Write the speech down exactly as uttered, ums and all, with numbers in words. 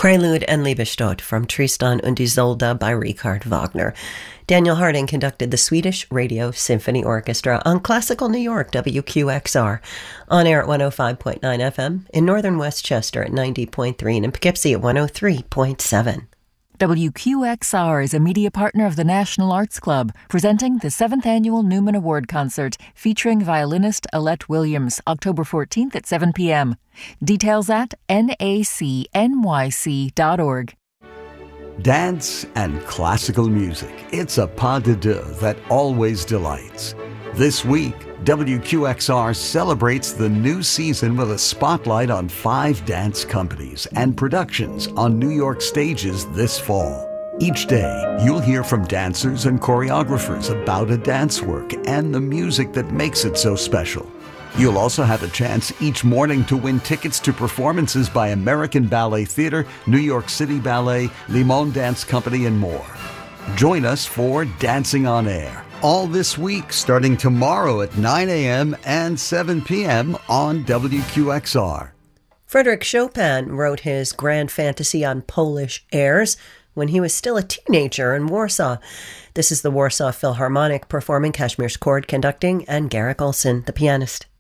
Prelude and Liebestod from Tristan und Isolde by Richard Wagner. Daniel Harding conducted the Swedish Radio Symphony Orchestra on Classical New York, W Q X R, on air at one oh five point nine F M, in northern Westchester at ninety point three, and in Poughkeepsie at one oh three point seven. W Q X R is a media partner of the National Arts Club, presenting the seventh Annual Newman Award Concert featuring violinist Alette Williams, October fourteenth at seven p.m. Details at N A C N Y C dot org. Dance and classical music. It's a pas de deux that always delights. This week, W Q X R celebrates the new season with a spotlight on five dance companies and productions on New York stages this fall. Each day, you'll hear from dancers and choreographers about a dance work and the music that makes it so special. You'll also have a chance each morning to win tickets to performances by American Ballet Theatre, New York City Ballet, Limon Dance Company, and more. Join us for Dancing on Air, all this week, starting tomorrow at nine a.m. and seven p.m. on W Q X R. Frédéric Chopin wrote his grand fantasy on Polish airs when he was still a teenager in Warsaw. This is the Warsaw Philharmonic performing Kazimierz Chord conducting and Garrick Olson, the pianist.